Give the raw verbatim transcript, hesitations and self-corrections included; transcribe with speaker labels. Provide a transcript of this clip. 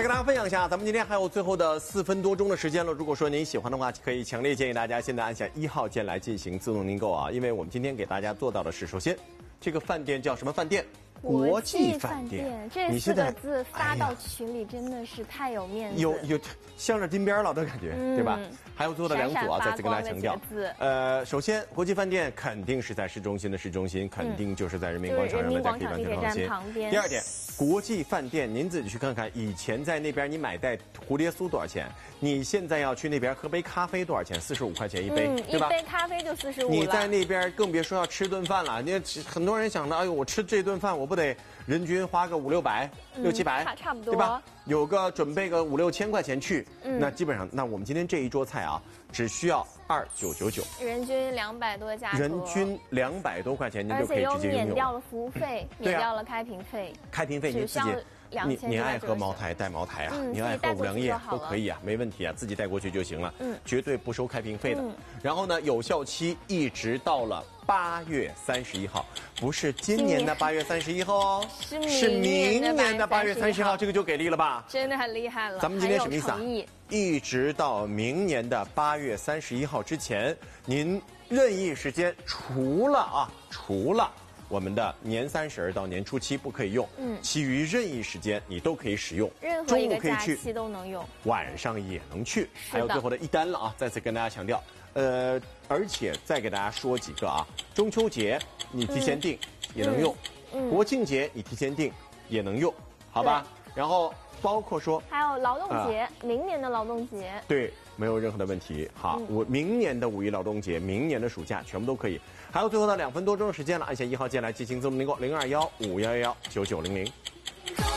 Speaker 1: 跟大家分享一下，咱们今天还有最后的四分多钟的时间了。如果说您喜欢的话，可以强烈建议大家现在按下一号键来进行自动订购啊，因为我们今天给大家做到的是，首先这个饭店叫什么饭店？国际饭店。
Speaker 2: 这四个字发到群里真的是太有面子，
Speaker 1: 有有镶着金边了的感觉，
Speaker 2: 嗯、
Speaker 1: 对吧？还有最后的两组啊，再次跟大家强调。呃，首先国际饭店肯定是在市中心的市中心，肯定就是在人民广场上的在地铁旁边。第二点，国际饭店您自己去看看，以前在那边你买袋蝴蝶酥多少钱？你现在要去那边喝杯咖啡多少钱？四十五块钱一杯，
Speaker 2: 嗯、
Speaker 1: 对吧？
Speaker 2: 一杯咖啡就四十五。
Speaker 1: 你在那边更别说要吃顿饭了。你很多人想着，哎呦，我吃这顿饭我不得人均花个五六百、六七百，
Speaker 2: 差差不多，
Speaker 1: 对吧？有个准备个五六千块钱去，嗯、那基本上，那我们今天这一桌菜啊，只需要二九九九，
Speaker 2: 人均两百多价格，
Speaker 1: 人均两百多块钱，您就可以直接拥有。
Speaker 2: 而且又免掉了服务费，免掉了开瓶费，
Speaker 1: 开瓶费您自己。你你爱喝茅台带茅台啊，
Speaker 2: 嗯、
Speaker 1: 你爱喝五粮液都可以啊，没问题啊，自己带过去就行了，嗯，绝对不收开瓶费的。嗯、然后呢，有效期一直到了八月三十一号，不是今年的八月三十一号哦，是明年的八月三十号，这个就给力了吧？
Speaker 2: 真的很厉害了。
Speaker 1: 咱们今天什么意思啊？一直到明年的八月三十一号之前，您任意时间，除了啊，除了。我们的年三十到年初七不可以用，嗯，其余任意时间你都可以使用，
Speaker 2: 任何一个假期都能用，
Speaker 1: 晚上也能去。还有最后的一单了啊！再次跟大家强调，呃，而且再给大家说几个啊，中秋节你提前订、嗯、也能用，嗯，国庆节你提前订也能用，好吧？然后包括说
Speaker 2: 还有劳动节、呃，明年的劳动节，
Speaker 1: 对，没有任何的问题。好，我、嗯、明年的五一劳动节，明年的暑假全部都可以。还有最后的两分多钟的时间了，按下一号键来进行自动订购，零二幺五幺幺九九零零。